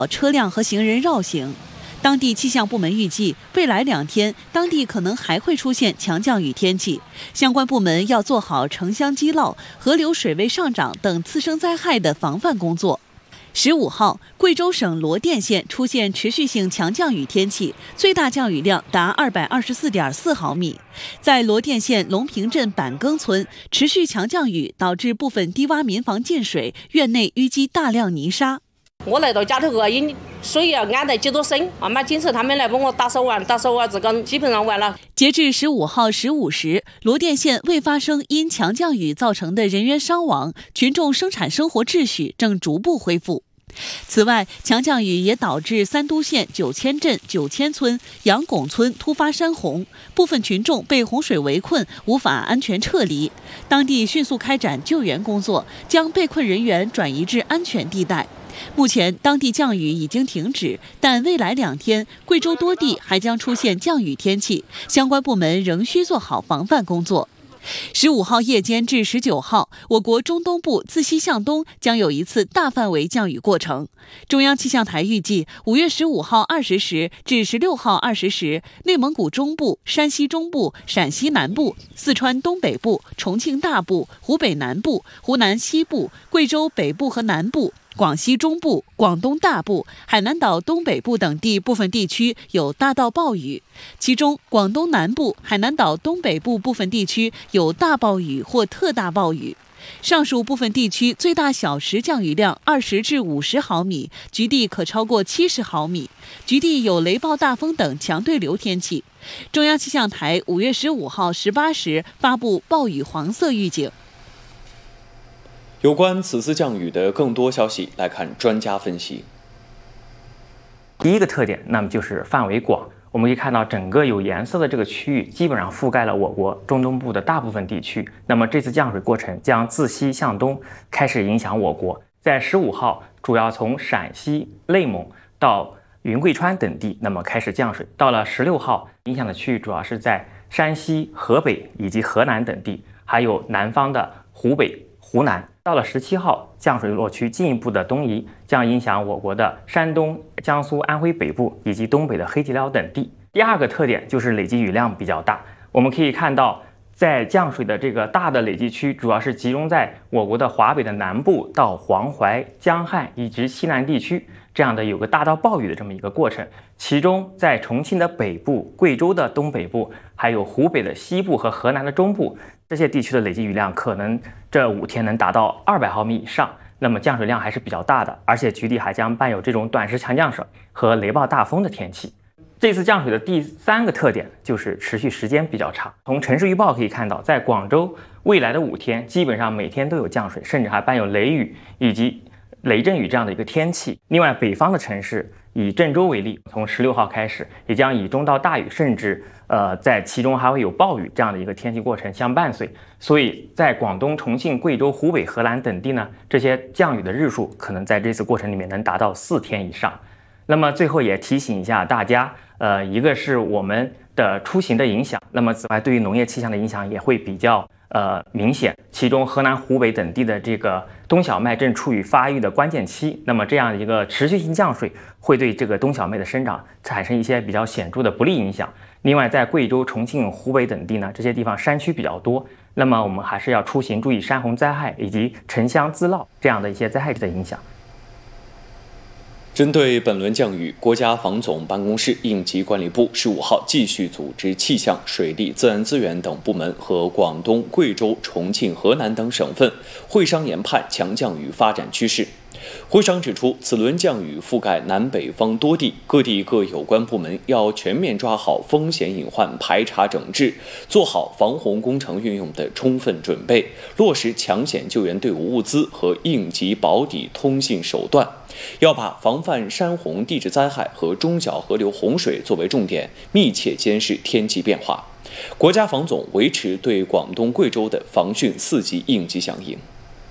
车辆和行人绕行。当地气象部门预计，未来2天，当地可能还会出现强降雨天气，相关部门要做好城乡积涝、河流水位上涨等次生灾害的防范工作。15号，贵州省罗甸县出现持续性强降雨天气，最大降雨量达224.4毫米。在罗甸县龙平镇板耕村，持续强降雨导致部分低洼民房进水，院内淤积大量泥沙。 我来到家头个，因水要安得几多深，慢慢警察他们来帮我打扫完，这个基本上完了。 截至15号15时，罗甸县未发生因强降雨造成的人员伤亡，群众生产生活秩序正逐步恢复。此外，强降雨也导致三都县9000镇9000村杨拱村突发山洪，部分群众被洪水围困，无法安全撤离。当地迅速开展救援工作，将被困人员转移至安全地带。目前，当地降雨已经停止，但未来2天，贵州多地还将出现降雨天气，相关部门仍需做好防范工作。15号夜间至19号，我国中东部自西向东将有一次大范围降雨过程。中央气象台预计，5月15号20时至16号20时，内蒙古中部、山西中部、陕西南部、四川东北部、重庆大部、湖北南部、湖南西部、贵州北部和南部、广西中部、广东大部、海南岛东北部等地部分地区有大到暴雨，其中广东南部、海南岛东北部部分地区有大暴雨或特大暴雨。上述部分地区最大小时降雨量20至50毫米，局地可超过70毫米，局地有雷暴大风等强对流天气。中央气象台5月15号18时发布暴雨黄色预警。 有关此次降雨的更多消息，来看专家分析。 第一个特点，那么就是范围广。我们可以看到，整个有颜色的这个区域基本上覆盖了我国中东部的大部分地区。那么这次降水过程将自西向东开始影响我国。在15号，主要从陕西、内蒙到云贵川等地，那么开始降水。到了16号，影响的区域主要是在山西、河北以及河南等地，还有南方的湖北、湖南。到了17号，降水落区进一步的东移，将影响我国的山东、江苏、安徽北部以及东北的黑吉辽等地。第二个特点就是累积雨量比较大。我们可以看到，在降水的这个大的累积区，主要是集中在我国的华北的南部到黄淮、江汉以及西南地区，这样的有个大到暴雨的这么一个过程。其中，在重庆的北部、贵州的东北部，还有湖北的西部和河南的中部，这些地区的累积雨量可能这5天能达到200毫米以上，那么降水量还是比较大的，而且局地还将伴有这种短时强降水和雷暴大风的天气。这次降水的第3个特点就是持续时间比较长。从城市预报可以看到，在广州未来的5天，基本上每天都有降水，甚至还伴有雷雨以及雷阵雨这样的一个天气。另外，北方的城市以郑州为例，从16号开始，也将以中到大雨，甚至在其中还会有暴雨这样的一个天气过程相伴随。所以在广东、重庆、贵州、湖北、河南等地呢，这些降雨的日数可能在这次过程里面能达到4天以上。那么最后也提醒一下大家，一个是我们的出行的影响，那么此外对于农业气象的影响也会比较明显。其中河南、湖北等地的这个冬小麦正处于发育的关键期，那么这样一个持续性降水会对这个冬小麦的生长产生一些比较显著的不利影响。另外，在贵州、重庆、湖北等地呢，这些地方山区比较多，那么我们还是要出行注意山洪灾害以及城乡滋涝这样的一些灾害的影响。 针对本轮降雨，国家防总办公室应急管理部15号继续组织气象、水利、自然资源等部门和广东、贵州、重庆、河南等省份会商研判强降雨发展趋势。会商指出，此轮降雨覆盖南北方多地，各地各有关部门要全面抓好风险隐患排查整治，做好防洪工程运用的充分准备，落实抢险救援队伍物资和应急保底通信手段。要把防范山洪地质灾害和中小河流洪水作为重点，密切监视天气变化。国家防总维持对广东、贵州的防汛4级应急响应。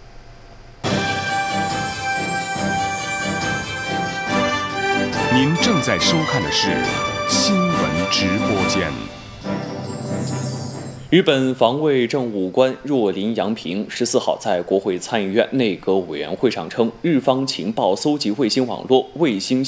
您正在收看的是新闻直播间。 日本防卫政务官若林洋平14号在国会参议院内阁委员会上称，日方情报搜集卫星网络卫星